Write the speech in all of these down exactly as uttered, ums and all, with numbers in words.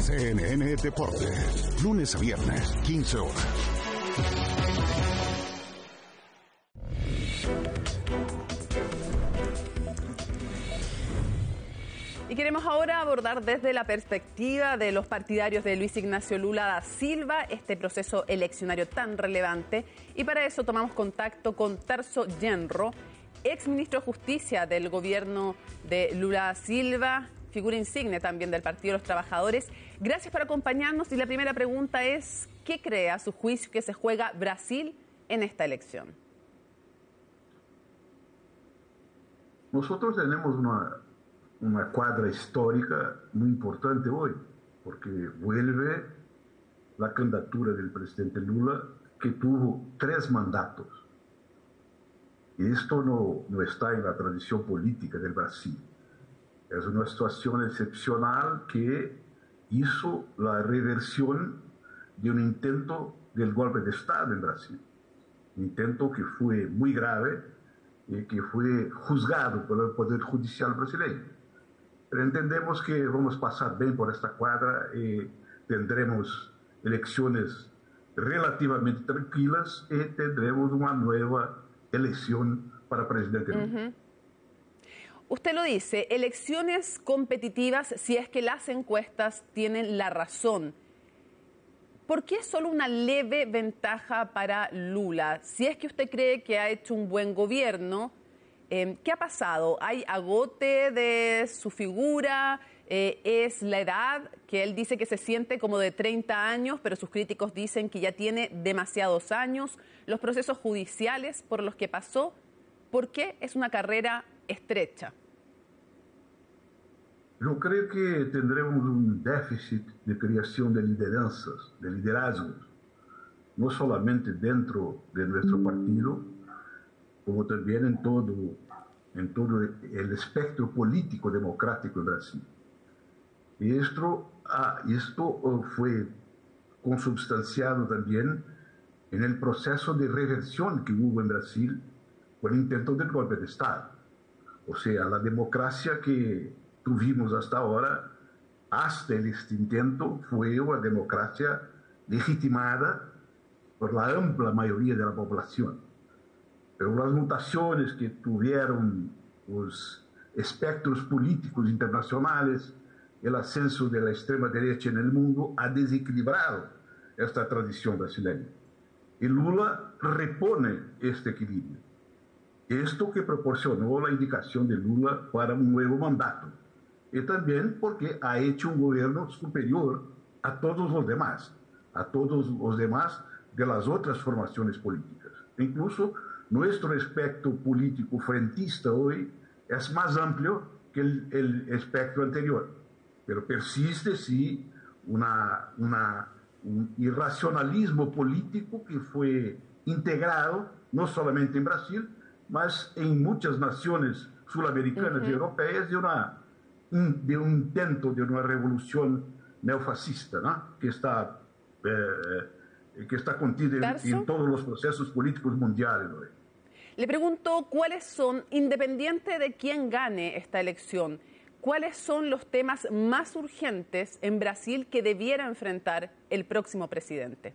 C N N Deportes, lunes a viernes, quince horas. Y queremos ahora abordar desde la perspectiva de los partidarios de Luis Ignacio Lula da Silva este proceso eleccionario tan relevante. Y para eso tomamos contacto con Tarso Genro, ex ministro de Justicia del gobierno de Lula da Silva, figura insigne también del Partido de los Trabajadores. Gracias por acompañarnos y la primera pregunta es, ¿qué cree a su juicio que se juega Brasil en esta elección? Nosotros tenemos una, una cuadra histórica muy importante hoy, porque vuelve la candidatura del presidente Lula, que tuvo tres mandatos. Y esto no, no está en la tradición política del Brasil. Es una situación excepcional que hizo la reversión de un intento del golpe de Estado en Brasil. Un intento que fue muy grave y que fue juzgado por el Poder Judicial brasileño. Pero entendemos que vamos a pasar bien por esta cuadra y tendremos elecciones relativamente tranquilas y tendremos una nueva elección para presidente Lula. Uh-huh. Usted lo dice, elecciones competitivas si es que las encuestas tienen la razón. ¿Por qué solo una leve ventaja para Lula? Si es que usted cree que ha hecho un buen gobierno, eh, ¿qué ha pasado? ¿Hay agote de su figura? Eh, ¿Es la edad que él dice que se siente como de treinta años, pero sus críticos dicen que ya tiene demasiados años? ¿Los procesos judiciales por los que pasó? ¿Por qué es una carrera estrecha? Yo creo que tendremos un déficit de creación de lideranzas, de liderazgos, no solamente dentro de nuestro partido, como también en todo, en todo el espectro político democrático en Brasil. Y esto, ah, esto fue consubstanciado también en el proceso de reversión que hubo en Brasil por el intento del golpe de Estado. O sea, la democracia que tuvimos hasta ahora, hasta este intento, fue una democracia legitimada por la amplia mayoría de la población. Pero las mutaciones que tuvieron los espectros políticos internacionales, el ascenso de la extrema derecha en el mundo, ha desequilibrado esta tradición brasileña. Y Lula repone este equilibrio. Esto que proporcionó la indicación de Lula para un nuevo mandato. Y también porque ha hecho un gobierno superior a todos los demás, a todos los demás de las otras formaciones políticas. Incluso nuestro espectro político frentista hoy es más amplio que el, el espectro anterior, pero persiste sí una, una, un irracionalismo político que fue integrado no solamente en Brasil, mas en muchas naciones sudamericanas uh-huh. y europeas de, una, de un intento de una revolución neofascista, ¿no? que, está, eh, que está contida en, en todos los procesos políticos mundiales hoy. Le pregunto, ¿cuáles son, independiente de quién gane esta elección, cuáles son los temas más urgentes en Brasil que debiera enfrentar el próximo presidente?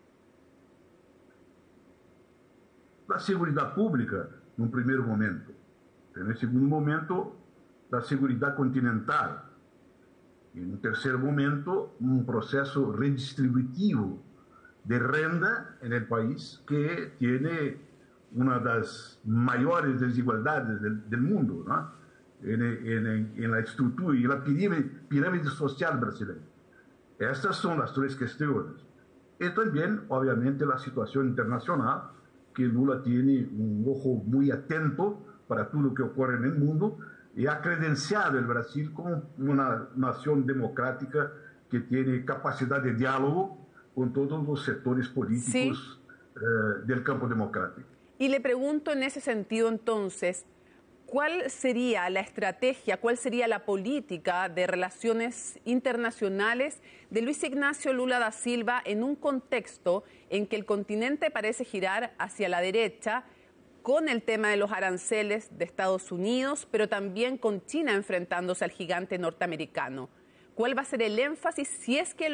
La seguridad pública, en un primer momento. En el segundo momento, la seguridad continental. En un tercer momento, un proceso redistributivo de renta en el país que tiene una de las mayores desigualdades del, del mundo, ¿no? en, en, en la estructura y la pirámide, pirámide social brasileña. Estas son las tres cuestiones. Y también, obviamente, la situación internacional, que Lula tiene un ojo muy atento para todo lo que ocurre en el mundo y ha credenciado el Brasil como una nación democrática que tiene capacidad de diálogo con todos los sectores políticos sí. eh, del campo democrático. Y le pregunto en ese sentido entonces, ¿cuál sería la estrategia, cuál sería la política de relaciones internacionales de Luis Ignacio Lula da Silva en un contexto en que el continente parece girar hacia la derecha con el tema de los aranceles de Estados Unidos, pero también con China enfrentándose al gigante norteamericano? ¿Cuál va a ser el énfasis si es que